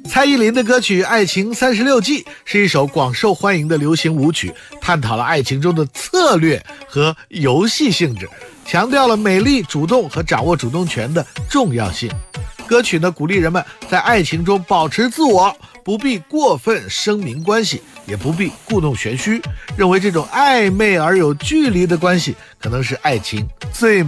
蔡依林的歌曲《爱情36计》是一首广受欢迎的流行舞曲，探讨了爱情中的策略和游戏性质，强调了美丽、主动和掌握主动权的重要性。歌曲呢，鼓励人们在爱情中保持自我，不必过分声明关系，也不必故弄玄虚，认为这种暧昧而有距离的关系可能是爱情最